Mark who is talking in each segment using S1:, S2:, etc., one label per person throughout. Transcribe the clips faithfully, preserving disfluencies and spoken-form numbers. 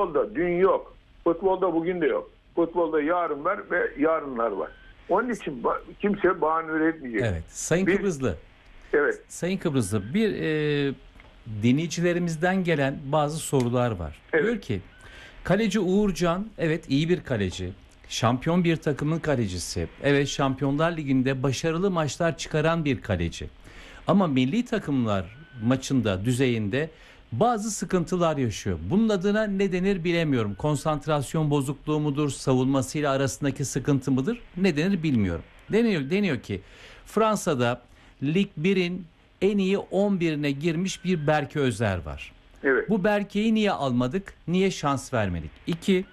S1: futbolda dün yok. Futbolda bugün de yok. Futbolda yarın var ve yarınlar var. Onun için kimse bahane üretmeyecek.
S2: Evet. Sayın
S1: bir,
S2: Kıbrıslı.
S1: Evet.
S2: Sayın Kıbrıslı, bir e, dinleyicilerimizden gelen bazı sorular var.
S1: Evet.
S2: Diyor ki, kaleci Uğurcan evet iyi bir kaleci. Şampiyon bir takımın kalecisi. Evet, Şampiyonlar Ligi'nde başarılı maçlar çıkaran bir kaleci. Ama milli takımlar maçında, düzeyinde bazı sıkıntılar yaşıyor. Bunun adına ne denir bilemiyorum. Konsantrasyon bozukluğu mudur, savunmasıyla arasındaki sıkıntı mıdır? Ne denir bilmiyorum. Deniyor, deniyor ki Fransa'da Lig birin en iyi on birine girmiş bir Berke Özer var.
S1: Evet.
S2: Bu Berke'yi niye almadık? Niye şans vermedik? İki,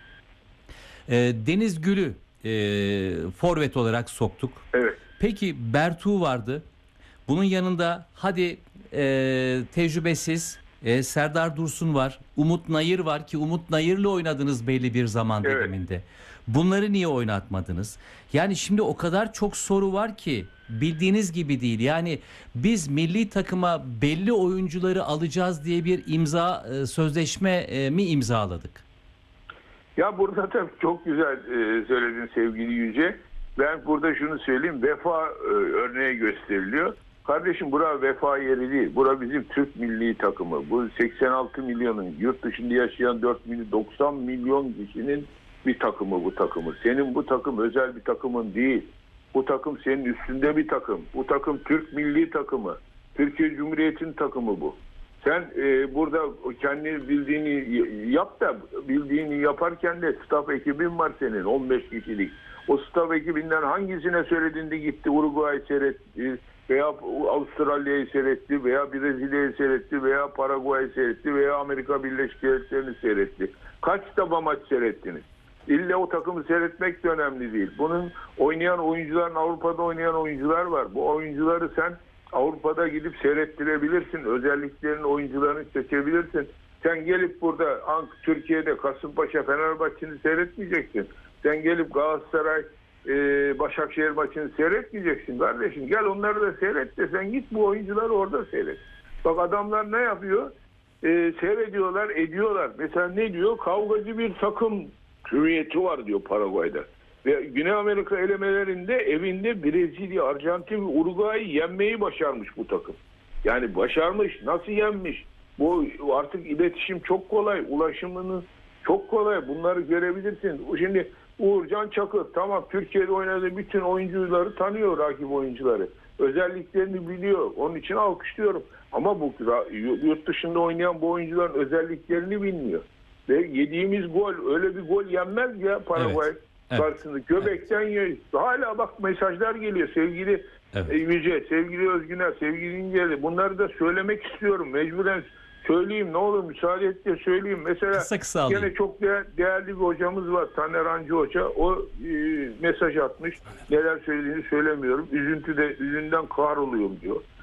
S2: e, Deniz Gül'ü e, forvet olarak soktuk.
S1: Evet.
S2: Peki Bertu vardı. Bunun yanında hadi e, tecrübesiz e, Serdar Dursun var. Umut Nayır var ki Umut Nayır'la oynadınız belli bir zaman
S1: Evet.
S2: diliminde. Bunları niye oynatmadınız? Yani şimdi o kadar çok soru var ki bildiğiniz gibi değil. Yani biz milli takıma belli oyuncuları alacağız diye bir imza e, sözleşme e, mi imzaladık?
S1: Ya burada tabii çok güzel e, söyledin sevgili Yüce. Ben burada şunu söyleyeyim. Vefa e, örneği gösteriliyor. Kardeşim bura vefa yeri değil. Bura bizim Türk milli takımı. Bu seksen altı milyonun yurt dışında yaşayan dört milyon doksan milyon kişinin bir takımı bu takımı. Senin bu takım özel bir takımın değil. Bu takım senin üstünde bir takım. Bu takım Türk milli takımı. Türkiye Cumhuriyeti'nin takımı bu. Sen e, burada kendi bildiğini yap da bildiğini yaparken de staff ekibin var senin on beş kişilik. O staff ekibinden hangisine söylediğinde gitti Uruguay seyretti veya Avustralya'yı seyretti veya Brezilya'yı seyretti veya Paraguay'ı seyretti veya Amerika Birleşik Devletleri'ni seyretti. Kaç defa maç seyrettiniz? İlle o takımı seyretmek de önemli değil. Bunun oynayan oyuncuların Avrupa'da oynayan oyuncular var. Bu oyuncuları sen Avrupa'da gidip seyrettirebilirsin. Özelliklerini, oyuncularını seçebilirsin. Sen gelip burada Türkiye'de Kasımpaşa, Fenerbahçe'ni seyretmeyeceksin. Sen gelip Galatasaray, e, Başakşehir maçını seyretmeyeceksin kardeşim. Gel onları da seyret de sen git bu oyuncuları orada seyret. Bak adamlar ne yapıyor? E, seyrediyorlar, ediyorlar. Mesela ne diyor? Kavgacı bir takım hüviyeti var diyor Paraguay'da. Ve Güney Amerika elemelerinde evinde Brezilya, Arjantin ve Uruguay'ı yenmeyi başarmış bu takım. Yani başarmış. Nasıl yenmiş? Bu artık iletişim çok kolay. Ulaşımının çok kolay. Bunları görebilirsin. Şimdi Uğurcan Çakır tamam Türkiye'de oynadığı bütün oyuncuları tanıyor, rakip oyuncuları. Özelliklerini biliyor. Onun için alkışlıyorum. Ama bu yurt dışında oynayan bu oyuncuların özelliklerini bilmiyor. Ve yediğimiz gol öyle bir gol yenmez ya Paraguay.
S2: Evet.
S1: Karşısında göbekten evet. yiyor. Hala bak mesajlar geliyor sevgili evet. Yüce, sevgili Özgüner, sevgili İnceli. Bunları da söylemek istiyorum. Mecburen söyleyeyim ne olur müsaade et de söyleyeyim. Mesela
S2: kısa kısa
S1: yine çok değer, değerli bir hocamız var Taner Hancı Hoca. O e, mesaj atmış. Neler söylediğini söylemiyorum. Üzüntüde, üzünden kahroluyorum diyor.